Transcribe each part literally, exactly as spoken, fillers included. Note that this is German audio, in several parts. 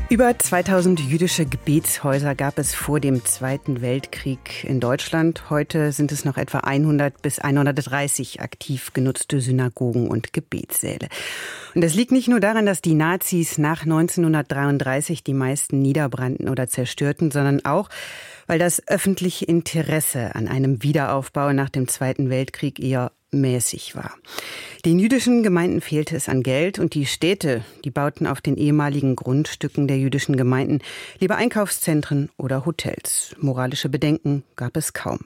Über zweitausend jüdische Gebetshäuser gab es vor dem Zweiten Weltkrieg in Deutschland. Heute sind es noch etwa hundert bis hundertdreißig aktiv genutzte Synagogen und Gebetssäle. Und das liegt nicht nur daran, dass die Nazis nach neunzehnhundertdreiunddreißig die meisten niederbrannten oder zerstörten, sondern auch, weil das öffentliche Interesse an einem Wiederaufbau nach dem Zweiten Weltkrieg eher mäßig war. Den jüdischen Gemeinden fehlte es an Geld und die Städte, die bauten auf den ehemaligen Grundstücken der jüdischen Gemeinden lieber Einkaufszentren oder Hotels. Moralische Bedenken gab es kaum.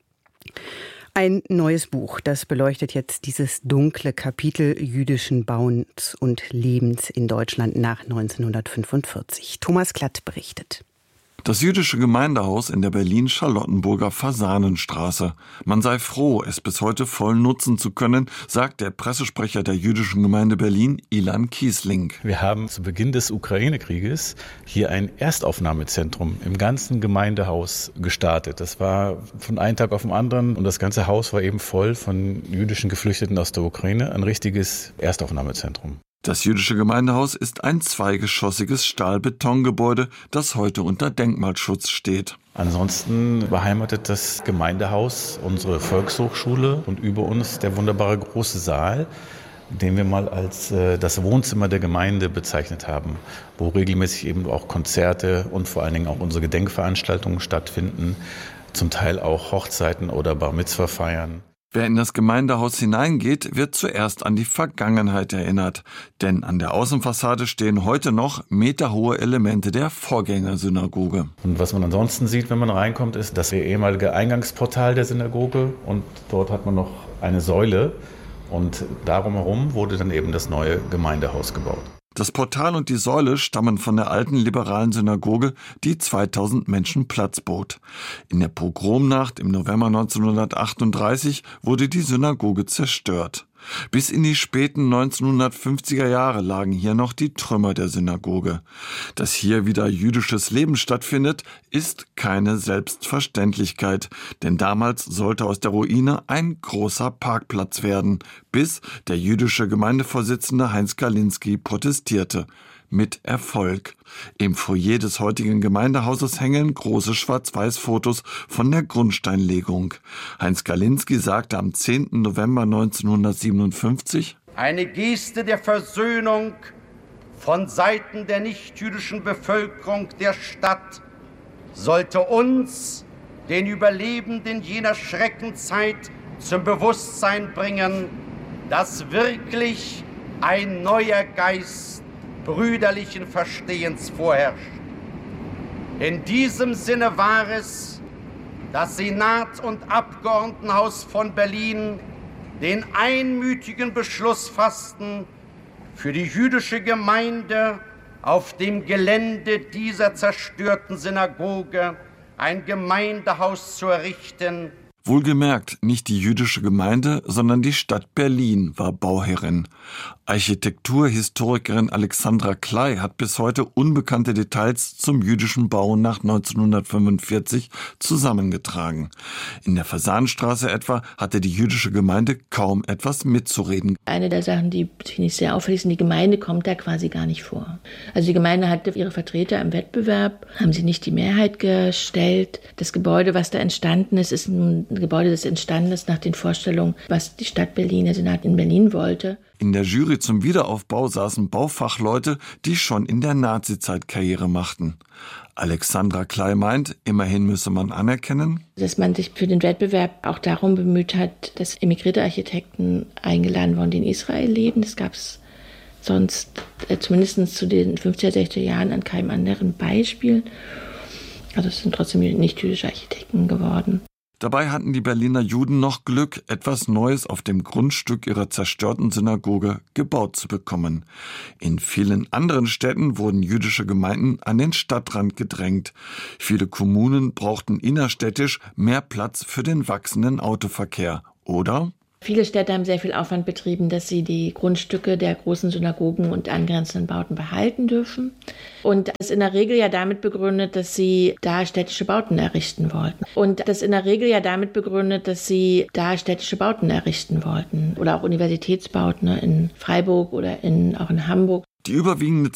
Ein neues Buch, das beleuchtet jetzt dieses dunkle Kapitel jüdischen Bauens und Lebens in Deutschland nach neunzehnhundertfünfundvierzig. Thomas Klatt berichtet. Das jüdische Gemeindehaus in der Berlin-Charlottenburger Fasanenstraße. Man sei froh, es bis heute voll nutzen zu können, sagt der Pressesprecher der jüdischen Gemeinde Berlin, Ilan Kiesling. Wir haben zu Beginn des Ukraine-Krieges hier ein Erstaufnahmezentrum im ganzen Gemeindehaus gestartet. Das war von einem Tag auf den anderen und das ganze Haus war eben voll von jüdischen Geflüchteten aus der Ukraine. Ein richtiges Erstaufnahmezentrum. Das jüdische Gemeindehaus ist ein zweigeschossiges Stahlbetongebäude, das heute unter Denkmalschutz steht. Ansonsten beheimatet das Gemeindehaus unsere Volkshochschule und über uns der wunderbare große Saal, den wir mal als äh, das Wohnzimmer der Gemeinde bezeichnet haben, wo regelmäßig eben auch Konzerte und vor allen Dingen auch unsere Gedenkveranstaltungen stattfinden, zum Teil auch Hochzeiten oder Bar Mitzvah feiern. Wer in das Gemeindehaus hineingeht, wird zuerst an die Vergangenheit erinnert. Denn an der Außenfassade stehen heute noch meterhohe Elemente der Vorgängersynagoge. Und was man ansonsten sieht, wenn man reinkommt, ist das ehemalige Eingangsportal der Synagoge. Und dort hat man noch eine Säule. Und darum herum wurde dann eben das neue Gemeindehaus gebaut. Das Portal und die Säule stammen von der alten liberalen Synagoge, die zweitausend Menschen Platz bot. In der Pogromnacht im November neunzehnhundertachtunddreißig wurde die Synagoge zerstört. Bis in die späten neunzehnhundertfünfziger Jahre lagen hier noch die Trümmer der Synagoge. Dass hier wieder jüdisches Leben stattfindet, ist keine Selbstverständlichkeit, denn damals sollte aus der Ruine ein großer Parkplatz werden, bis der jüdische Gemeindevorsitzende Heinz Galinski protestierte. Mit Erfolg. Im Foyer des heutigen Gemeindehauses hängen große Schwarz-Weiß-Fotos von der Grundsteinlegung. Heinz Galinski sagte am zehnten November neunzehnhundertsiebenundfünfzig: Eine Geste der Versöhnung von Seiten der nichtjüdischen Bevölkerung der Stadt sollte uns, den Überlebenden jener Schreckenzeit, zum Bewusstsein bringen, dass wirklich ein neuer Geist brüderlichen Verstehens vorherrscht. In diesem Sinne war es, das Senat- und Abgeordnetenhaus von Berlin den einmütigen Beschluss fassten, für die jüdische Gemeinde auf dem Gelände dieser zerstörten Synagoge ein Gemeindehaus zu errichten. Wohlgemerkt, nicht die jüdische Gemeinde, sondern die Stadt Berlin war Bauherrin. Architekturhistorikerin Alexandra Klei hat bis heute unbekannte Details zum jüdischen Bau nach neunzehnhundertfünfundvierzig zusammengetragen. In der Fasanenstraße etwa hatte die jüdische Gemeinde kaum etwas mitzureden. Eine der Sachen, die finde ich sehr auffällig sind, die Gemeinde kommt da quasi gar nicht vor. Also die Gemeinde hatte ihre Vertreter im Wettbewerb, haben sie nicht die Mehrheit gestellt. Das Gebäude, was da entstanden ist, ist ein Gebäude, das entstanden ist nach den Vorstellungen, was die Stadt Berlin, der Senat in Berlin wollte. In der Jury zum Wiederaufbau saßen Baufachleute, die schon in der Nazizeit Karriere machten. Alexandra Klei meint, immerhin müsse man anerkennen, dass man sich für den Wettbewerb auch darum bemüht hat, dass emigrierte Architekten eingeladen wurden, die in Israel leben. Das gab es sonst äh, zumindest zu den fünfziger, sechziger Jahren an keinem anderen Beispiel. Also es sind trotzdem nicht jüdische Architekten geworden. Dabei hatten die Berliner Juden noch Glück, etwas Neues auf dem Grundstück ihrer zerstörten Synagoge gebaut zu bekommen. In vielen anderen Städten wurden jüdische Gemeinden an den Stadtrand gedrängt. Viele Kommunen brauchten innerstädtisch mehr Platz für den wachsenden Autoverkehr. Oder? Viele Städte haben sehr viel Aufwand betrieben, dass sie die Grundstücke der großen Synagogen und angrenzenden Bauten behalten dürfen. Und das in der Regel ja damit begründet, dass sie da städtische Bauten errichten wollten. Und das in der Regel ja damit begründet, dass sie da städtische Bauten errichten wollten. Oder auch Universitätsbauten in Freiburg oder in, auch in Hamburg. Die überwiegende